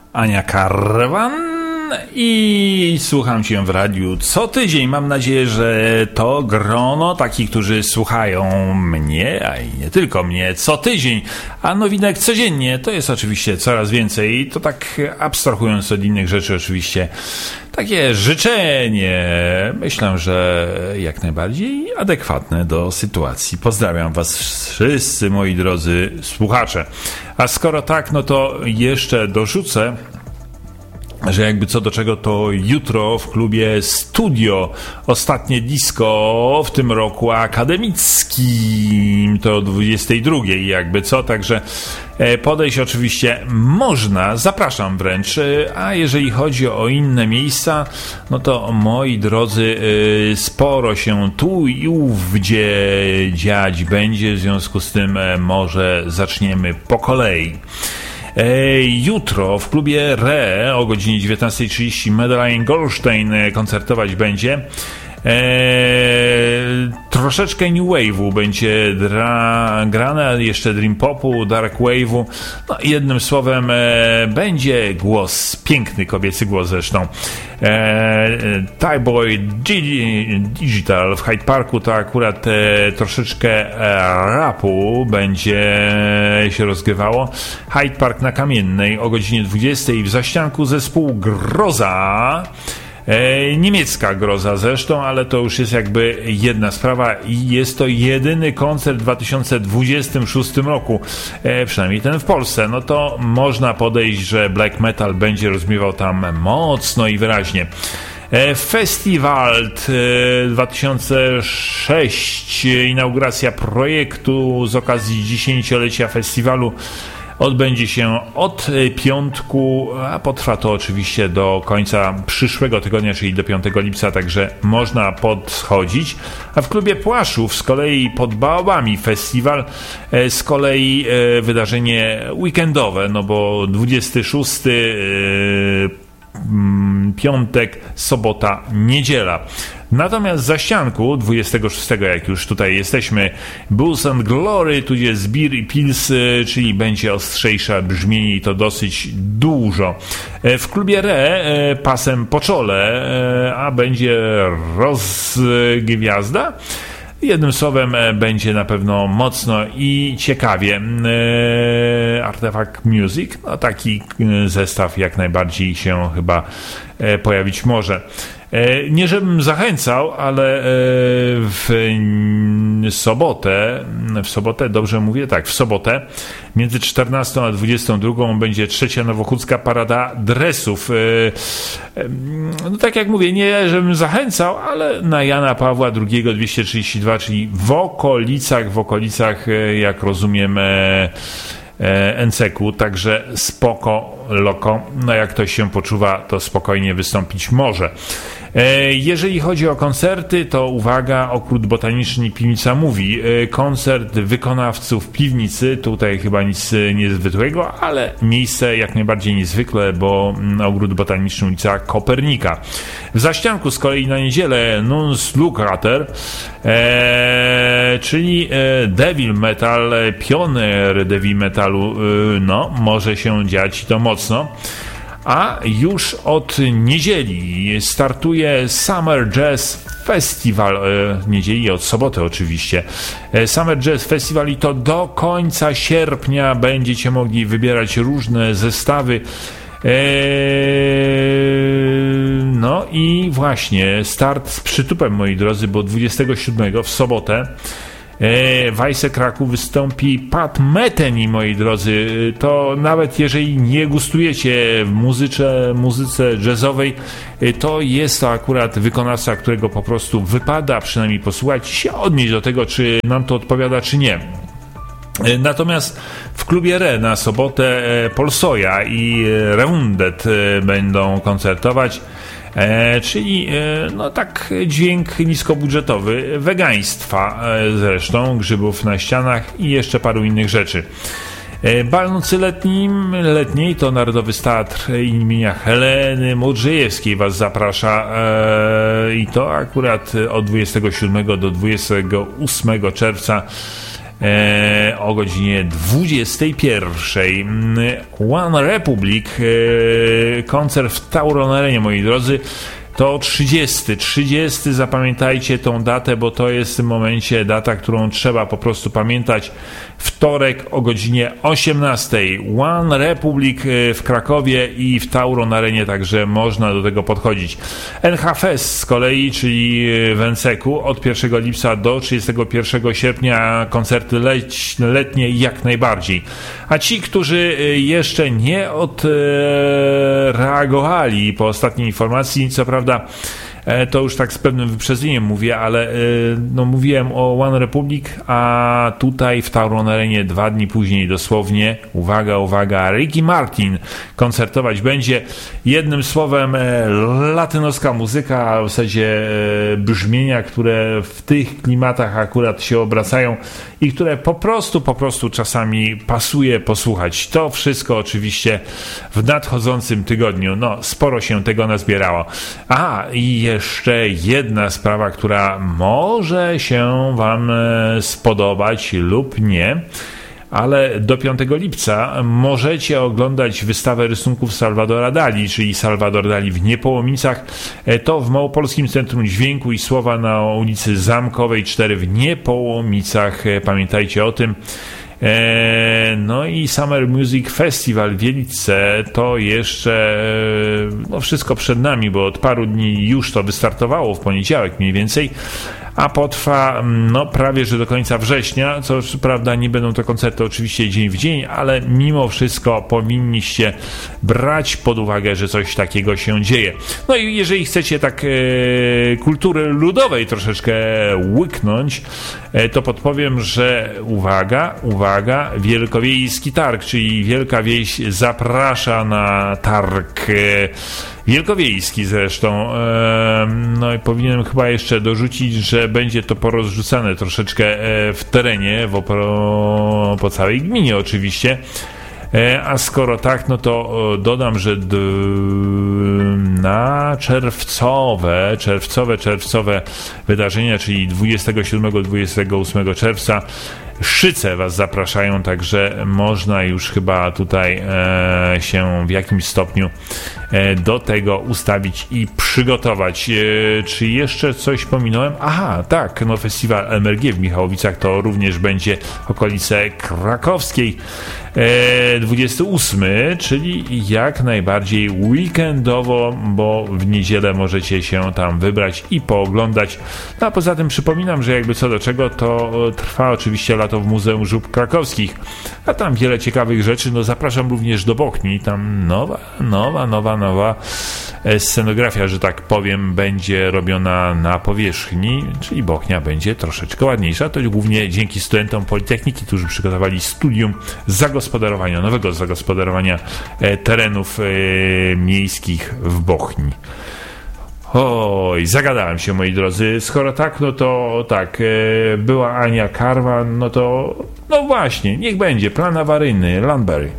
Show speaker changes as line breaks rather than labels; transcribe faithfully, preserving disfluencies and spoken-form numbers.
Ania Karwan i słucham Cię w radiu co tydzień. Mam nadzieję, że to grono takich, którzy słuchają mnie, a i nie tylko mnie, co tydzień, a nowinek codziennie, to jest oczywiście coraz więcej. I to tak abstrahując od innych rzeczy oczywiście, takie życzenie, myślę, że jak najbardziej adekwatne do sytuacji. Pozdrawiam Was wszyscy, moi drodzy słuchacze. A skoro tak, no to jeszcze dorzucę, że jakby co do czego, to jutro w klubie Studio ostatnie disco w tym roku akademickim, to o dwudziestej drugiej jakby co, także podejść oczywiście można, zapraszam wręcz, a jeżeli chodzi o inne miejsca, no to moi drodzy, sporo się tu i ówdzie dziać będzie, w związku z tym może zaczniemy po kolei. Jutro w klubie Re o godzinie dziewiętnasta trzydzieści Madeleine Goldstein koncertować będzie. Eee, troszeczkę New Wave'u będzie dra- grane, jeszcze Dream Popu, Dark Wave'u, no jednym słowem e, będzie głos, piękny kobiecy głos zresztą. E, Thai Boy G- Digital w Hyde Parku to akurat e, troszeczkę e, rapu będzie się rozgrywało. Hyde Park na Kamiennej o godzinie dwudziestej, w zaścianku zespół Groza. E, niemiecka Groza zresztą, ale to już jest jakby jedna sprawa i jest to jedyny koncert w dwa tysiące dwudziestym szóstym roku, e, przynajmniej ten w Polsce. No to można podejść, że black metal będzie rozbrzmiewał tam mocno i wyraźnie. E, Festiwal e, dwa tysiące szósty, inauguracja projektu z okazji dziesięciolecia festiwalu odbędzie się od piątku, a potrwa to oczywiście do końca przyszłego tygodnia, czyli do piątego lipca, także można podchodzić. A w klubie Płaszów z kolei pod Baobami festiwal, z kolei wydarzenie weekendowe, no bo dwudziesty szósty piątek, sobota, niedziela. Natomiast za ścianku dwudziestego szóstego, jak już tutaj jesteśmy, Bulls and Glory, tudzież Beer i Pils, czyli będzie ostrzejsze brzmienie i to dosyć dużo. W klubie Re pasem po czole, a będzie rozgwiazda. Jednym słowem będzie na pewno mocno i ciekawie. Artefact Music, no taki zestaw jak najbardziej się chyba pojawić może. Nie żebym zachęcał, ale w sobotę, w sobotę, dobrze mówię, tak, w sobotę między czternastą a dwudziestą drugą będzie trzecia Nowochódzka Parada Dresów. No tak jak mówię, nie żebym zachęcał, ale na Jana Pawła drugiego dwieście trzydzieści dwa, czyli w okolicach, w okolicach, jak rozumiem, N C K u, także spoko, loko, no jak ktoś się poczuwa, to spokojnie wystąpić może. Jeżeli chodzi o koncerty, to uwaga, Ogród Botaniczny Piwnica mówi, koncert wykonawców Piwnicy, tutaj chyba nic niezwykłego, ale miejsce jak najbardziej niezwykłe, bo Ogród Botaniczny ulica Kopernika. W zaścianku z kolei na niedzielę Nuns Lucrater, e, czyli Devil Metal, pioner Devil Metalu, no może się dziać i to mocno. A już od niedzieli startuje Summer Jazz Festival, e, niedzieli od soboty oczywiście. E, Summer Jazz Festival i to do końca sierpnia będziecie mogli wybierać różne zestawy. E, no i właśnie start z przytupem, moi drodzy, bo dwudziestego siódmego w sobotę w Weisse Kraków wystąpi Pat Metheny, moi drodzy. To nawet jeżeli nie gustujecie w muzyce, muzyce jazzowej, to jest to akurat wykonawca, którego po prostu wypada przynajmniej posłuchać i się odnieść do tego, czy nam to odpowiada, czy nie. Natomiast w klubie Re na sobotę Polsoja i Reundet będą koncertować. E, czyli e, no tak dźwięk niskobudżetowy, wegaństwa e, zresztą, grzybów na ścianach i jeszcze paru innych rzeczy. E, bal nocy letnim, letniej to Narodowy Teatr imienia Heleny Modrzejewskiej Was zaprasza e, i to akurat od dwudziestego siódmego do dwudziestego ósmego czerwca e, o godzinie dwudziestej pierwszej. One Republic, e, koncert w Tauron Arenie, moi drodzy. To trzydziesty, trzydziesty, zapamiętajcie tą datę, bo to jest w tym momencie data, którą trzeba po prostu pamiętać. Wtorek o godzinie osiemnastej. One Republic w Krakowie i w Tauron Arenie, także można do tego podchodzić. N H Fest z kolei, czyli w Enseku, od pierwszego lipca do trzydziestego pierwszego sierpnia, koncerty lećne, letnie jak najbardziej. A ci, którzy jeszcze nie odreagowali po ostatniej informacji, co prawda to już tak z pewnym wyprzedzeniem mówię, ale no, mówiłem o One Republic, a tutaj w Tauron Arenie dwa dni później dosłownie, uwaga, uwaga, Ricky Martin koncertować będzie. Jednym słowem latynoska muzyka, w zasadzie brzmienia, które w tych klimatach akurat się obracają i które po prostu, po prostu czasami pasuje posłuchać. To wszystko oczywiście w nadchodzącym tygodniu. No, sporo się tego nazbierało. A, i jeszcze jedna sprawa, która może się wam spodobać lub nie, ale do piątego lipca możecie oglądać wystawę rysunków Salvadora Dali, czyli Salvador Dali w Niepołomicach. To w Małopolskim Centrum Dźwięku i Słowa na ulicy Zamkowej cztery w Niepołomicach. Pamiętajcie o tym. No i Summer Music Festival w Wieliczce to jeszcze no wszystko przed nami, bo od paru dni już to wystartowało w poniedziałek mniej więcej, a potrwa no prawie że do końca września, co prawda nie będą to koncerty oczywiście dzień w dzień, ale mimo wszystko powinniście brać pod uwagę, że coś takiego się dzieje. No i jeżeli chcecie tak e, kultury ludowej troszeczkę łyknąć, e, to podpowiem, że uwaga, uwaga, Wielkowiejski Targ, czyli Wielka Wieś zaprasza na targ e, wielkowiejski zresztą. No i powinienem chyba jeszcze dorzucić, że będzie to porozrzucane troszeczkę w terenie, w opro, po całej gminie oczywiście. A skoro tak, no to dodam, że d- na czerwcowe, czerwcowe, czerwcowe wydarzenia, czyli dwudziestego siódmego do dwudziestego ósmego czerwca Szyce was zapraszają, także można już chyba tutaj e, się w jakimś stopniu e, do tego ustawić i przygotować. E, czy jeszcze coś pominąłem? Aha, tak, no festiwal M R G w Michałowicach to również będzie okolice krakowskiej. E, dwudziesty ósmy, czyli jak najbardziej weekendowo, bo w niedzielę możecie się tam wybrać i pooglądać. No a poza tym przypominam, że jakby co do czego, to trwa oczywiście lato w Muzeum Żub Krakowskich, a tam wiele ciekawych rzeczy. No zapraszam również do Bochni, tam nowa, nowa, nowa, nowa scenografia, że tak powiem, będzie robiona na powierzchni, czyli Bochnia będzie troszeczkę ładniejsza. To głównie dzięki studentom Politechniki, którzy przygotowali studium zagospodarowania, nowego zagospodarowania terenów miejskich w Bochni. Oj, zagadałem się, moi drodzy. Skoro tak, no to tak, była Ania Karwa, no to no właśnie, niech będzie plan awaryjny, Landberry.